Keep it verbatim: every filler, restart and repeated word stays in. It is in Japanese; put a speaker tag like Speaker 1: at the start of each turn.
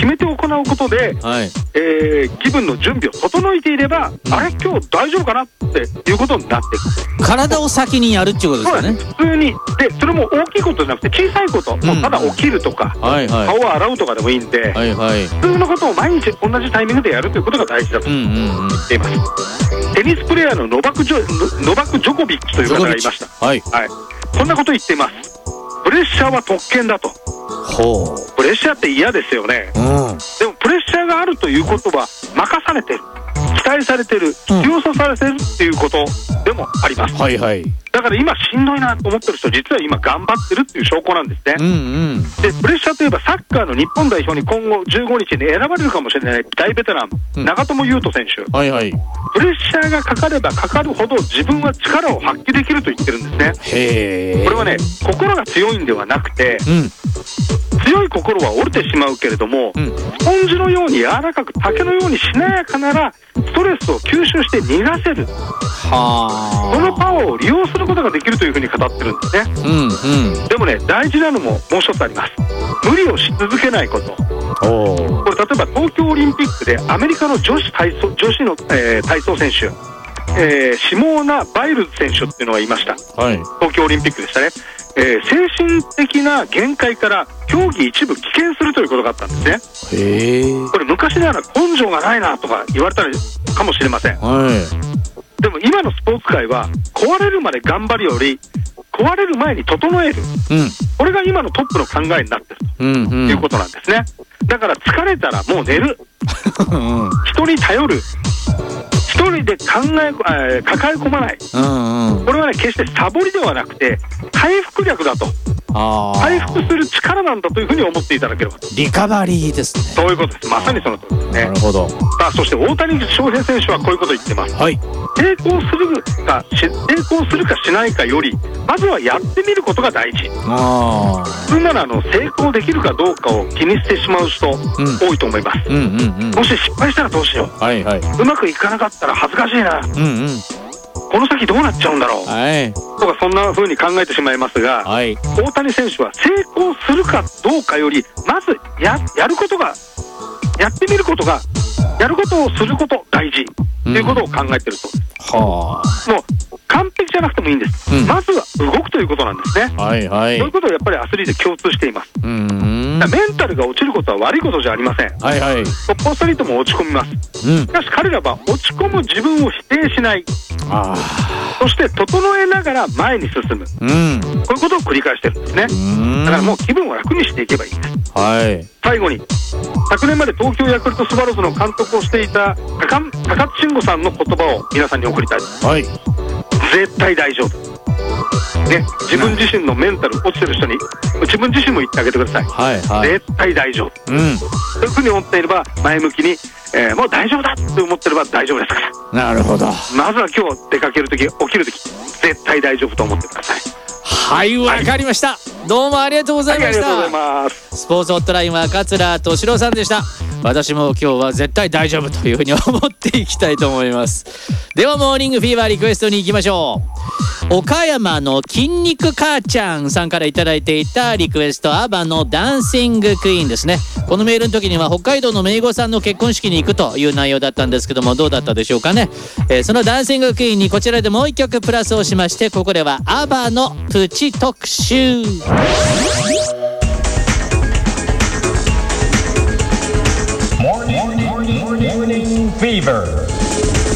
Speaker 1: めて行うことで、
Speaker 2: はい、
Speaker 1: えー、気分の準備を整えていれば、うん、あれ今日大丈夫かなっていうことになっていく。
Speaker 2: 体を先にやるっていうことですかね。
Speaker 1: 普通にで、それも大きいことじゃなくて小さいこと、うん、もうただ起きるとか、はいはい、顔を洗うとかでもいいんで、はいはい、普通のことを毎日同じタイミングでやるということが大事だと言っています、うんうんうん、テニスプレーヤーのノバクジョ、ノバクジョコビッチという方がいました。はいはい、こんなこと言っています。プレッシャーは特権だと。ほう、プレッシャーって嫌ですよね、うん、でもプレッシャーがあるということは任されてる、期待されてる、必要とされてるっていうことでもあります、うん、はいはい、だから今しんどいなと思ってる人、実は今頑張ってるっていう証拠なんですね、うんうん、でプレッシャーといえばサッカーの日本代表に今後じゅうごにちに選ばれるかもしれない大ベテラン、うん、長友佑都選手、はいはい、プレッシャーがかかればかかるほど自分は力を発揮できると言ってるんですね。へー、これはね、心が強いんではなくて、うん、強い心は折れてしまうけれども、うん、スポンジのように柔らかく竹のようにしなやかならストレスを吸収して逃がせる、はそのパワーを利用することができるというふうに語ってるんですね、うんうん、でもね、大事なのももう一つあります。無理をし続けないこと。おこれ例えば東京オリンピックでアメリカの女子体操、女子の、えー、体操選手、えー、シモーナ・バイルズ選手っていうのがいました、はい、東京オリンピックでしたね、えー、精神的な限界から競技一部棄権するということがあったんですね。へー、これ昔なら根性がないなとか言われたかもしれません、はい、でも今のスポーツ界は壊れるまで頑張るより壊れる前に整える、うん、これが今のトップの考えになってると、うんうん、いうことなんですね。だから疲れたらもう寝る人に頼る、一人で考え、えー、抱え込まない、うんうん、これはね決してサボりではなくて回復力だと、あ回復する力なんだというふうに思っていただければと。リカバリーですね。そういうことです。まさにその通りですね。なるほど。さあ、そして大谷翔平選手はこういうことを言ってます、はい、成功するかし成功するかしないかよりまずはやってみることが大事。あ普通ならあの成功できるかどうかを気にしてしまう人、うん、多いと思います、うんうんうん、もし失敗したらどうしよう、はいはい、うまくいかなかったら恥ずかしいな、うんうん、この先どうなっちゃうんだろう、はい、とかそんな風に考えてしまいますが、はい、大谷選手は成功するかどうかよりまず や, やることがやってみることがやることをすること大事ということを考えてるそうです、うん、はあ、もう完璧じゃなくてもいいんです、うん、まずは動くということなんですね、はいはい、そういうことをやっぱりアスリート共通しています。うーん、メンタルが落ちることは悪いことじゃありません、はいはい、トップアスリートも落ち込みます、うん、しかし彼らは落ち込む自分を否定しない、あそして整えながら前に進む、うん、こういうことを繰り返してるんですね。うんだからもう気分を楽にしていけばいいんです、はい、最後に昨年まで東京ヤクルトスワローズの監督をしていた高高津慎吾さんの言葉を皆さんに送りたい、はい、絶対大丈夫、ね、自分自身のメンタル落ちてる人に自分自身も言ってあげてください、はいはい、絶対大丈夫、うん、そういうふうに思っていれば前向きに、えー、もう大丈夫だって思ってれば大丈夫ですから。なるほど。まずは今日出かけるとき起きるとき絶対大丈夫と思ってください。はい、わかりました、はい、どうもありがとうございました、はい、ありがとうございます。スポーツホットラインは桂敏郎さんでした。私も今日は絶対大丈夫というふうに思っていきたいと思います。ではモーニングフィーバーリクエストに行きましょう。岡山の筋肉母ちゃんさんからいただいていたリクエスト、アバのダンシングクイーンですね。このメールの時には北海道の名護さんの結婚式に行くという内容だったんですけども、どうだったでしょうかね、えー、そのダンシングクイーンにこちらでもう一曲プラスをしまして、ここではアバのプチ特集。
Speaker 3: Morning, morning, morning fever.